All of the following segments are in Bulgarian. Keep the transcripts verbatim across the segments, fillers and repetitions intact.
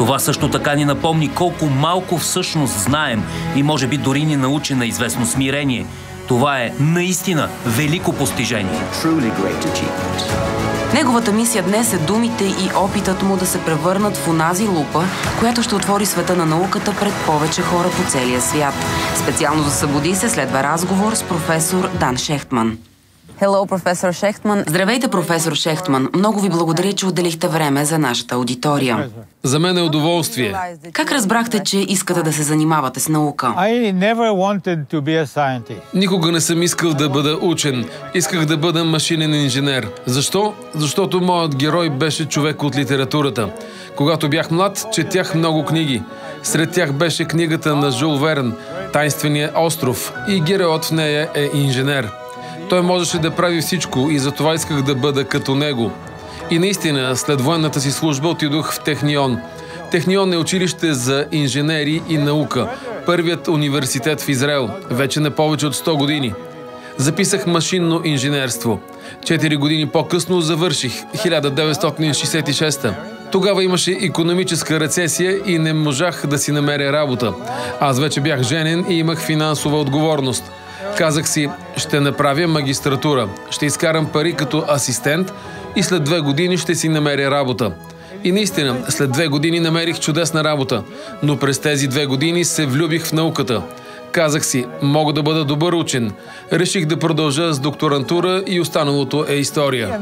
Това също така ни напомни колко малко всъщност знаем и може би дори ни научи на известно смирение. Това е наистина велико постижение. Неговата мисия днес е думите и опитът му да се превърнат в онази лупа, която ще отвори света на науката пред повече хора по целия свят. Специално за Събуди се следва разговор с професор Дан Шехтман. Hello, професор Шехтман. Здравейте, професор Шехтман. Много ви благодаря, че отделихте време за нашата аудитория. За мен е удоволствие. Как разбрахте, че искате да се занимавате с наука? Никога не съм искал да бъда учен. Исках да бъда машинен инженер. Защо? Защото моят герой беше човек от литературата. Когато бях млад, четях много книги. Сред тях беше книгата на Жул Верн «Тайнственият остров» и героят в нея е инженер. Той можеше да прави всичко и затова исках да бъда като него. И наистина, след военната си служба отидох в Технион. Технион е училище за инженери и наука. Първият университет в Израел, вече не повече от сто години. Записах машинно инженерство. Четири години по-късно завърших, хиляда деветстотин шейсет и шеста. Тогава имаше икономическа рецесия и не можах да си намеря работа. Аз вече бях женен и имах финансова отговорност. Казах си, ще направя магистратура, ще изкарам пари като асистент и след две години ще си намеря работа. И наистина, след две години намерих чудесна работа, но през тези две години се влюбих в науката. Казах си, мога да бъда добър учен. Реших да продължа с докторантура и останалото е история.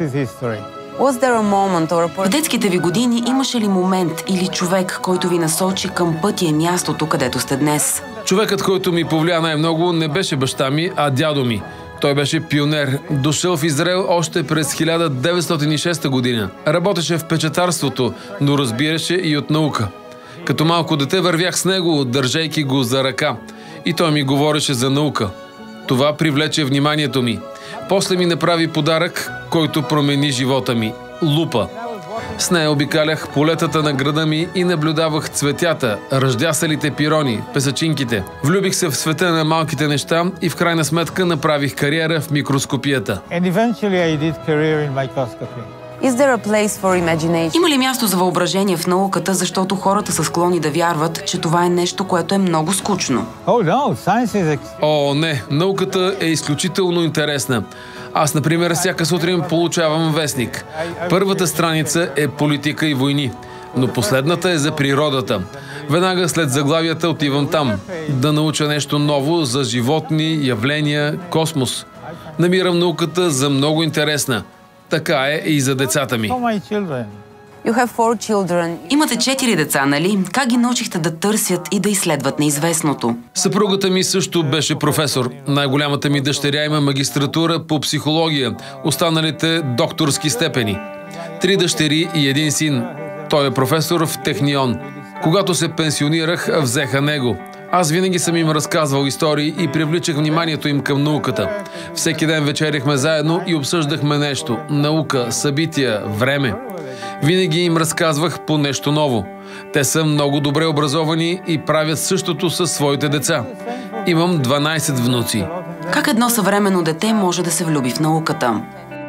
В детските ви години имаше ли момент или човек, който ви насочи към пътя и мястото, където сте днес? Човекът, който ми повлия най-много, не беше баща ми, а дядо ми. Той беше пионер, дошъл в Израел още през хиляда деветстотин и шеста година. Работеше в печатарството, но разбираше и от наука. Като малко дете вървях с него, държейки го за ръка. И той ми говореше за наука. Това привлече вниманието ми. После ми направи подарък, който промени живота ми – лупа. С нея обикалях полетата на града ми и наблюдавах цветята, ръждясалите пирони, песачинките. Влюбих се в света на малките неща и в крайна сметка направих кариера в микроскопията. Има ли място за въображение в науката, защото хората са склонни да вярват, че това е нещо, което е много скучно? О, не! Науката е изключително интересна. Аз, например, всяка сутрин получавам вестник. Първата страница е политика и войни, но последната е за природата. Веднага след заглавията отивам там, да науча нещо ново за животни, явления, космос. Намирам науката за много интересна. Така е и за децата ми. Имате четири деца, нали? Как ги научихте да търсят и да изследват неизвестното? Съпругата ми също беше професор. Най-голямата ми дъщеря има магистратура по психология, останалите докторски степени. Три дъщери и един син. Той е професор в Технион. Когато се пенсионирах, взеха него. Аз винаги съм им разказвал истории и привличах вниманието им към науката. Всеки ден вечеряхме заедно и обсъждахме нещо. Наука, събития, време. Винаги им разказвах по нещо ново. Те са много добре образовани и правят същото със своите деца. Имам дванайсет внуци. Как едно съвременно дете може да се влюби в науката?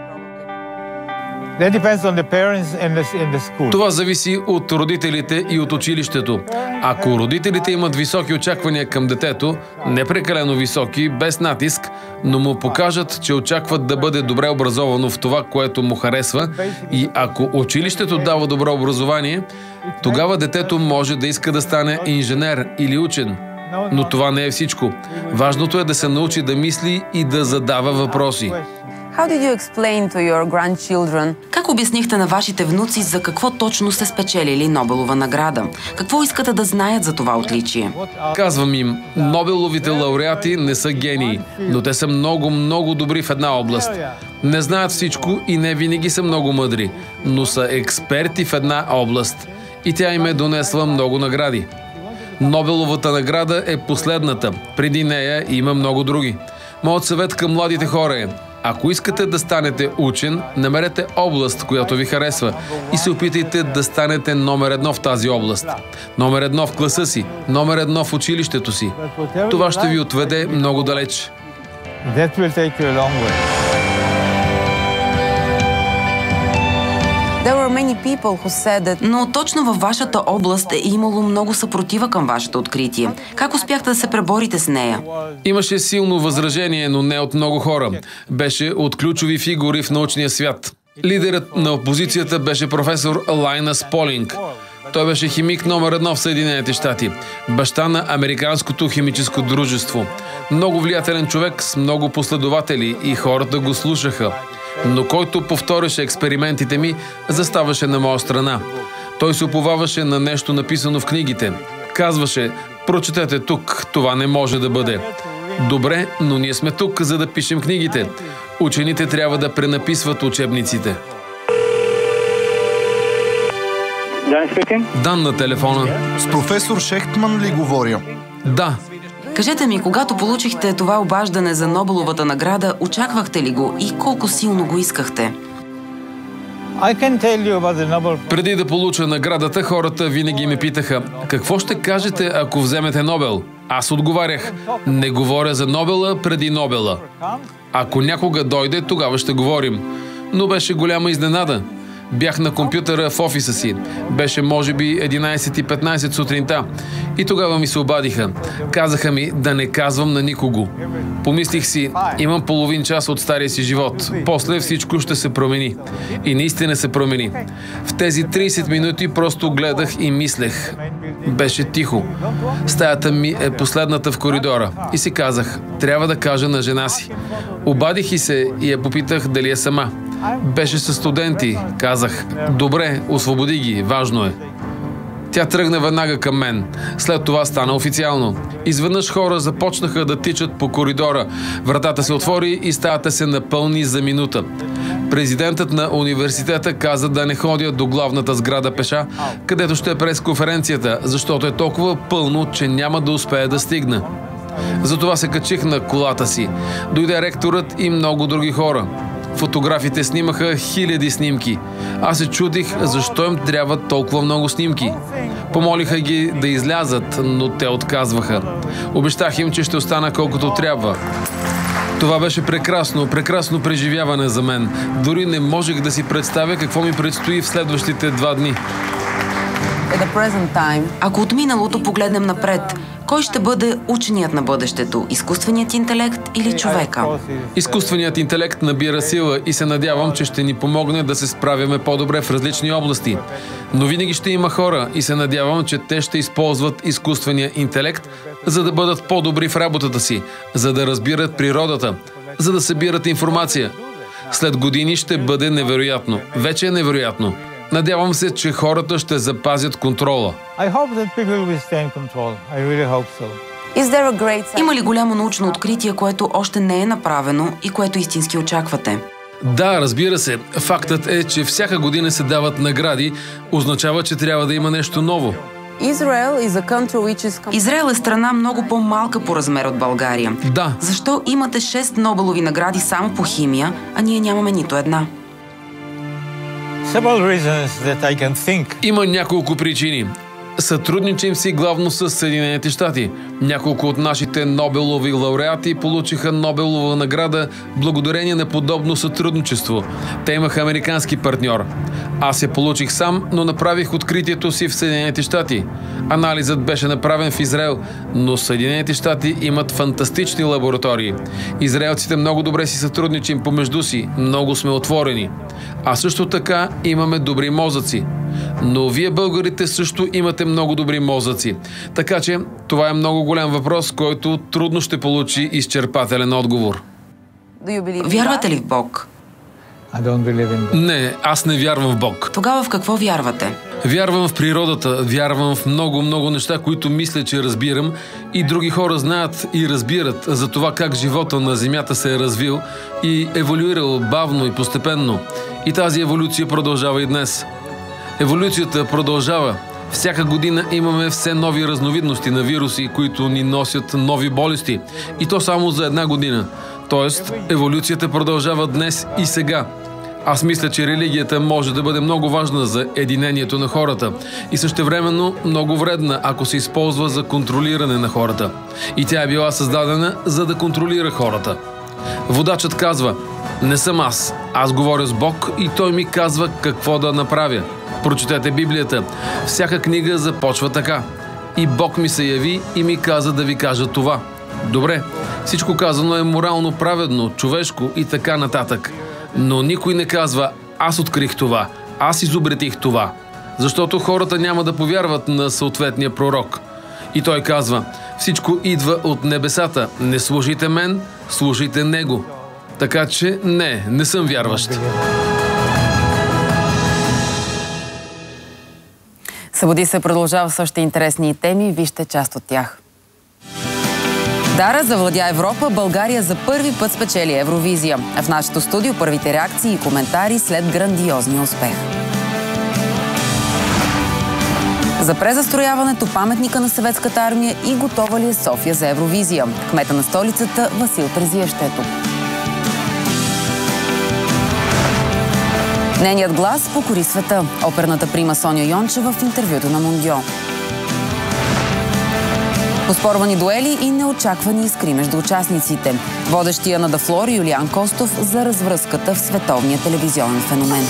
Това зависи от родителите и от училището. Ако родителите имат високи очаквания към детето, не прекалено високи, без натиск, но му покажат, че очакват да бъде добре образовано в това, което му харесва, и ако училището дава добро образование, тогава детето може да иска да стане инженер или учен. Но това не е всичко. Важното е да се научи да мисли и да задава въпроси. How did you explain to your grandchildren? Как обяснихте на вашите внуци за какво точно сте спечелили Нобелова награда? Какво искате да знаят за това отличие? Казвам им, Нобеловите лауреати не са гении, но те са много, много добри в една област. Не знаят всичко и не винаги са много мъдри, но са експерти в една област. И тя им е донесла много награди. Нобеловата награда е последната. Преди нея има много други. Моят съвет към младите хора е: ако искате да станете учен, намерете област, която ви харесва, и се опитайте да станете номер едно в тази област. Номер едно в класа си, номер едно в училището си. Това ще ви отведе много далеч. Но точно във вашата област е имало много съпротива към вашето откритие. Как успяхте да се преборите с нея? Имаше силно възражение, но не от много хора. Беше от ключови фигури в научния свят. Лидерът на опозицията беше професор Лайнас Полинг. Той беше химик номер едно в Съединените щати, баща на Американското химическо дружество. Много влиятелен човек с много последователи и хората го слушаха. Но който повторяше експериментите ми, заставаше на моя страна. Той се уповаваше на нещо написано в книгите. Казваше: прочетете тук, това не може да бъде. Добре, но ние сме тук, за да пишем книгите. Учените трябва да пренаписват учебниците. Дан на телефона. С професор Шехтман ли говоря? Да. Кажете ми, когато получихте това обаждане за Нобеловата награда, очаквахте ли го и колко силно го искахте? Преди да получа наградата, хората винаги ме питаха: какво ще кажете, ако вземете Нобел? Аз отговарях: не говоря за Нобела преди Нобела. Ако някога дойде, тогава ще говорим. Но беше голяма изненада. Бях на компютъра в офиса си. Беше може би единайсет и петнайсет сутринта. И тогава ми се обадиха. Казаха ми да не казвам на никого. Помислих си: имам половин час от стария си живот. После всичко ще се промени. И наистина се промени. В тези трийсет минути просто гледах и мислех. Беше тихо. Стаята ми е последната в коридора. И си казах: трябва да кажа на жена си. Обадих и се и я попитах дали е сама. Беше със студенти. Казах: добре, освободи ги, важно е. Тя тръгна веднага към мен. След това стана официално. Изведнъж хора започнаха да тичат по коридора. Вратата се отвори и стаята се напълни за минута. Президентът на университета каза да не ходя до главната сграда пеша, където ще е пресконференцията, защото е толкова пълно, че няма да успея да стигна. Затова се качих на колата си. Дойде ректорът и много други хора. Фотографите снимаха хиляди снимки. Аз се чудих защо им трябва толкова много снимки. Помолиха ги да излязат, но те отказваха. Обещах им, че ще остана колкото трябва. Това беше прекрасно, прекрасно преживяване за мен. Дори не можех да си представя какво ми предстои в следващите два дни. Ако от миналото погледнем напред, кой ще бъде ученият на бъдещето? Изкуственият интелект или човека? Изкуственият интелект набира сила и се надявам, че ще ни помогне да се справяме по-добре в различни области. Но винаги ще има хора и се надявам, че те ще използват изкуствения интелект, за да бъдат по-добри в работата си, за да разбират природата, за да събират информация. След години ще бъде невероятно. Вече е невероятно. Надявам се, че хората ще запазят контрола. Има ли голямо научно откритие, което още не е направено и което истински очаквате? Да, разбира се. Фактът е, че всяка година се дават награди, означава, че трябва да има нещо ново. Израел е страна много по-малка по размер от България. Да. Защо имате шест Нобелови награди само по химия, а ние нямаме нито една? Има няколко причини. Сътрудничим си главно с Съединените щати. Няколко от нашите Нобелови лауреати получиха Нобелова награда благодарение на подобно сътрудничество. Те имаха американски партньор. Аз я получих сам, но направих откритието си в Съединените щати. Анализът беше направен в Израел, но Съединените щати имат фантастични лаборатории. Израелците много добре си сътрудничим помежду си, много сме отворени. А също така имаме добри мозъци. Но вие, българите, също имате много добри мозъци. Така че това е много голям въпрос, който трудно ще получи изчерпателен отговор. Вярвате ли в Бог? Не, аз не вярвам в Бог. Тогава в какво вярвате? Вярвам в природата, вярвам в много-много неща, които мисля, че разбирам, и други хора знаят и разбират за това как живота на Земята се е развил и еволюирал бавно и постепенно. И тази еволюция продължава и днес. Еволюцията продължава. Всяка година имаме все нови разновидности на вируси, които ни носят нови болести. И то само за една година. Тоест, еволюцията продължава днес и сега. Аз мисля, че религията може да бъде много важна за единението на хората и същевременно много вредна, ако се използва за контролиране на хората. И тя е била създадена, за да контролира хората. Водачът казва: Не съм аз. Аз говоря с Бог и Той ми казва какво да направя. Прочетете Библията. Всяка книга започва така. И Бог ми се яви и ми каза да ви кажа това. Добре, всичко казано е морално праведно, човешко и така нататък. Но никой не казва: аз открих това, аз изобретих това. Защото хората няма да повярват на съответния пророк. И той казва: всичко идва от небесата. Не слушайте мен, слушайте Него. Така че не, не съм вярващ. Събуди се продължава с още интересни теми. Вижте част от тях. Дара завладя Европа, България за първи път спечели Евровизия. В нашето студио първите реакции и коментари след грандиозния успех. За презастрояването паметника на съветската армия и готова ли е София за Евровизия? Кмета на столицата Васил Терзиев ще е тук. Нейният глас покори света. Оперната прима Соня Йончева в интервюто на Мондио. Оспорвани дуели и неочаквани искри между участниците. Водещия на Да Флор Юлиан Костов за развръзката в световния телевизионен феномен.